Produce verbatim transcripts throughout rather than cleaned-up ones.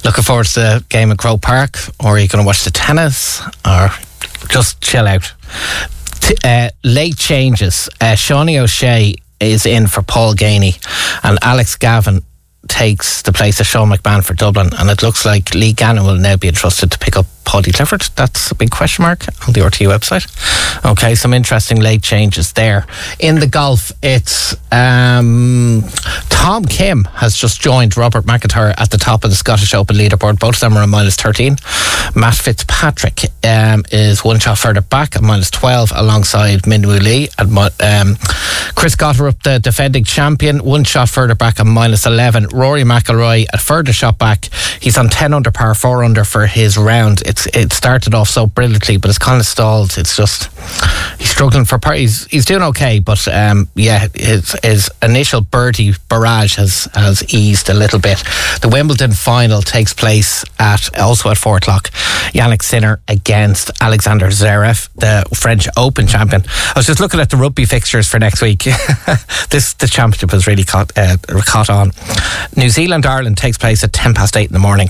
Looking forward to the game at Croke Park, or are you going to watch the tennis, or just chill out? T- uh, late changes. Uh, Shawnee O'Shea is in for Paul Ganey, and Alex Gavin takes the place of Sean McMahon for Dublin, and it looks like Lee Gannon will now be entrusted to pick up Paddy Clifford. That's a big question mark on the R T E website. Okay, some interesting late changes there. In the golf, it's um, Tom Kim has just joined Robert McIntyre at the top of the Scottish Open leaderboard. Both of them are a minus thirteen. Matt Fitzpatrick um, is one shot further back at minus twelve alongside Minwoo Lee. And um, Chris Gotterup, the defending champion, one shot further back at minus eleven. Rory McIlroy a further shot back. He's on ten under par, four under for his round. It's it started off so brilliantly, but it's kind of stalled. It's just he's struggling for par. He's he's doing okay, but um, yeah, his his initial birdie barrage has has eased a little bit. The Wimbledon final takes place at also at four o'clock. Yannick Sinner against Alexander Zverev, the French Open champion. I was just looking at the rugby fixtures for next week. this the championship has really caught uh, caught on. New Zealand Ireland takes place at ten past eight in the morning.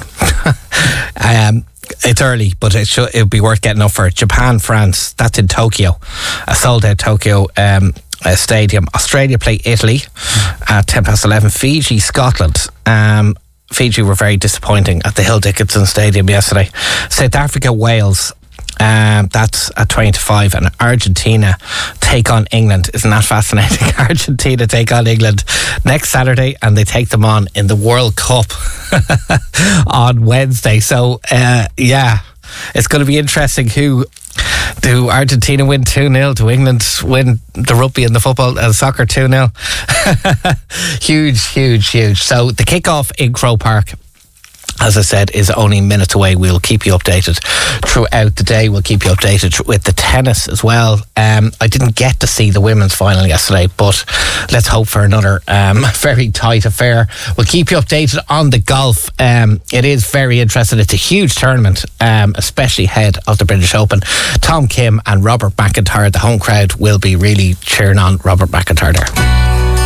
um, it's early, but it should it'll be worth getting up for. Japan France, that's in Tokyo, a sold out Tokyo um, uh, stadium. Australia play Italy at ten past eleven. Fiji Scotland. Um, Fiji were very disappointing at the Hill Dickinson Stadium yesterday. South Africa Wales. Um, that's at twenty to five, and Argentina take on England. Isn't that fascinating? Argentina take on England next Saturday, and they take them on in the World Cup on Wednesday. So uh, yeah, it's going to be interesting. Who do Argentina win two nil? Do England win the rugby and the football and soccer two nil? Huge, huge, huge. So the kickoff in Croke Park, as I said, is only minutes away. We'll keep you updated throughout the day. We'll keep you updated with the tennis as well. Um, I didn't get to see the women's final yesterday, but let's hope for another um, very tight affair. We'll keep you updated on the golf. Um, it is very interesting. It's a huge tournament, um, especially ahead of the British Open. Tom Kim and Robert McIntyre, the home crowd, will be really cheering on Robert McIntyre there.